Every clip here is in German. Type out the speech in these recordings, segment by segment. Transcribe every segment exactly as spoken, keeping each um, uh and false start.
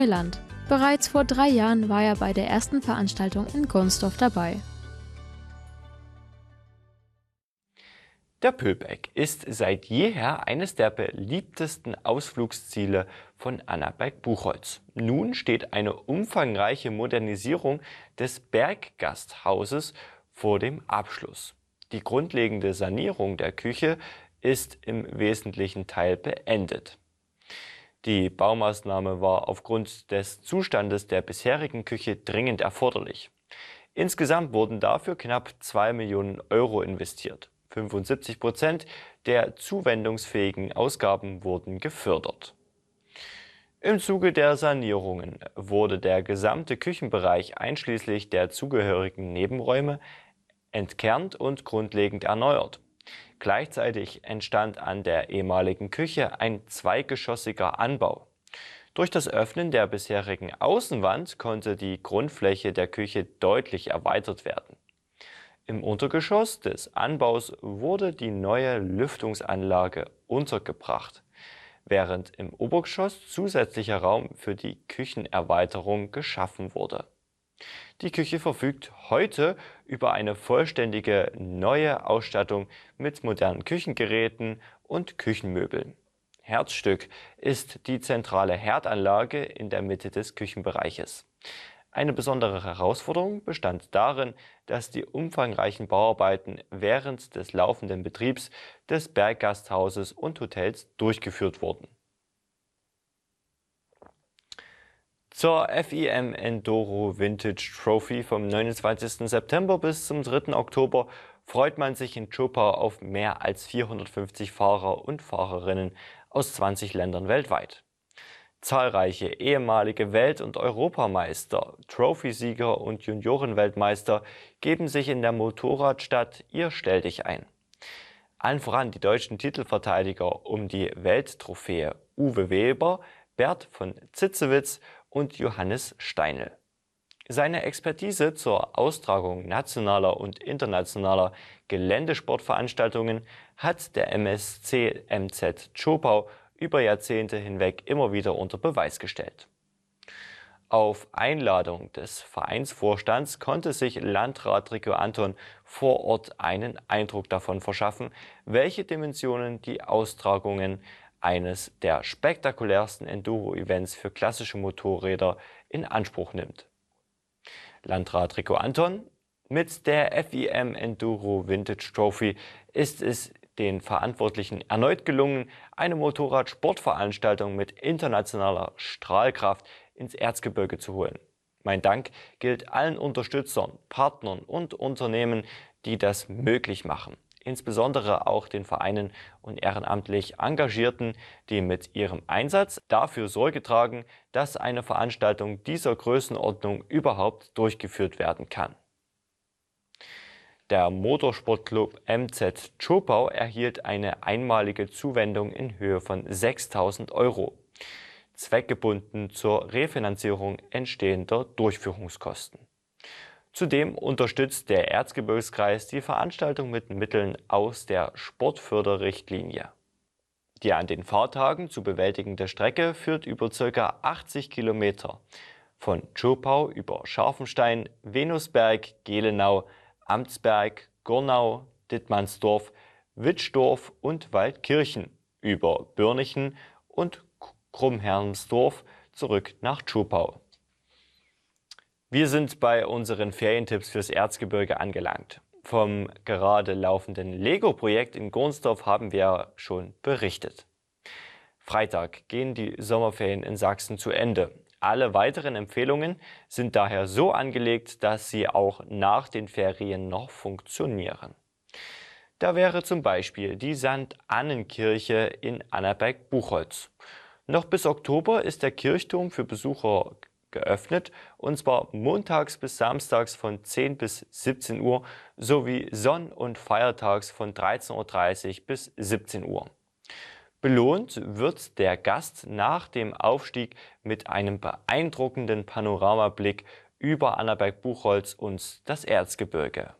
Neuland. Bereits vor drei Jahren war er bei der ersten Veranstaltung in Gonstorf dabei. Der Pöbeck ist seit jeher eines der beliebtesten Ausflugsziele von Annaberg-Buchholz. Nun steht eine umfangreiche Modernisierung des Berggasthauses vor dem Abschluss. Die grundlegende Sanierung der Küche ist im wesentlichen Teil beendet. Die Baumaßnahme war aufgrund des Zustandes der bisherigen Küche dringend erforderlich. Insgesamt wurden dafür knapp zwei Millionen Euro investiert. fünfundsiebzig Prozent der zuwendungsfähigen Ausgaben wurden gefördert. Im Zuge der Sanierungen wurde der gesamte Küchenbereich einschließlich der zugehörigen Nebenräume entkernt und grundlegend erneuert. Gleichzeitig entstand an der ehemaligen Küche ein zweigeschossiger Anbau. Durch das Öffnen der bisherigen Außenwand konnte die Grundfläche der Küche deutlich erweitert werden. Im Untergeschoss des Anbaus wurde die neue Lüftungsanlage untergebracht, während im Obergeschoss zusätzlicher Raum für die Küchenerweiterung geschaffen wurde. Die Küche verfügt heute über eine vollständige neue Ausstattung mit modernen Küchengeräten und Küchenmöbeln. Herzstück ist die zentrale Herdanlage in der Mitte des Küchenbereiches. Eine besondere Herausforderung bestand darin, dass die umfangreichen Bauarbeiten während des laufenden Betriebs des Berggasthauses und Hotels durchgeführt wurden. Zur F I M Enduro Vintage Trophy vom neunundzwanzigsten September bis zum dritten Oktober freut man sich in Zschopau auf mehr als vierhundertfünfzig Fahrer und Fahrerinnen aus zwanzig Ländern weltweit. Zahlreiche ehemalige Welt- und Europameister, Trophy-Sieger und Juniorenweltmeister geben sich in der Motorradstadt ihr Stelldichein ein. Allen voran die deutschen Titelverteidiger um die Welttrophäe Uwe Weber, Bert von Zitzewitz und Johannes Steinl. Seine Expertise zur Austragung nationaler und internationaler Geländesportveranstaltungen hat der M S C M Z Zschopau über Jahrzehnte hinweg immer wieder unter Beweis gestellt. Auf Einladung des Vereinsvorstands konnte sich Landrat Rico Anton vor Ort einen Eindruck davon verschaffen, welche Dimensionen die Austragungen eines der spektakulärsten Enduro-Events für klassische Motorräder in Anspruch nimmt. Landrat Rico Anton: Mit der F I M Enduro Vintage Trophy ist es den Verantwortlichen erneut gelungen, eine Motorradsportveranstaltung mit internationaler Strahlkraft ins Erzgebirge zu holen. Mein Dank gilt allen Unterstützern, Partnern und Unternehmen, die das möglich machen. Insbesondere auch den Vereinen und ehrenamtlich Engagierten, die mit ihrem Einsatz dafür Sorge tragen, dass eine Veranstaltung dieser Größenordnung überhaupt durchgeführt werden kann. Der Motorsportclub M Z Zschopau erhielt eine einmalige Zuwendung in Höhe von sechstausend Euro, zweckgebunden zur Refinanzierung entstehender Durchführungskosten. Zudem unterstützt der Erzgebirgskreis die Veranstaltung mit Mitteln aus der Sportförderrichtlinie. Die an den Fahrtagen zu bewältigende Strecke führt über ca. achtzig Kilometer von Zschopau über Scharfenstein, Venusberg, Gelenau, Amtsberg, Gurnau, Dittmannsdorf, Witschdorf und Waldkirchen über Börnichen und Krummherrnsdorf zurück nach Zschopau. Wir sind bei unseren Ferientipps fürs Erzgebirge angelangt. Vom gerade laufenden Lego-Projekt in Gonstorf haben wir schon berichtet. Freitag gehen die Sommerferien in Sachsen zu Ende. Alle weiteren Empfehlungen sind daher so angelegt, dass sie auch nach den Ferien noch funktionieren. Da wäre zum Beispiel die Sankt Annenkirche in Annaberg-Buchholz. Noch bis Oktober ist der Kirchturm für Besucher geöffnet, und zwar montags bis samstags von zehn bis siebzehn Uhr sowie sonn- und feiertags von dreizehn Uhr dreißig bis siebzehn Uhr. Belohnt wird der Gast nach dem Aufstieg mit einem beeindruckenden Panoramablick über Annaberg-Buchholz und das Erzgebirge.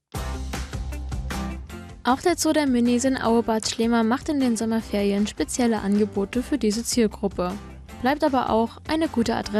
Auch der Zoo der Minis in Auebad Schlema macht in den Sommerferien spezielle Angebote für diese Zielgruppe. Bleibt aber auch eine gute Adresse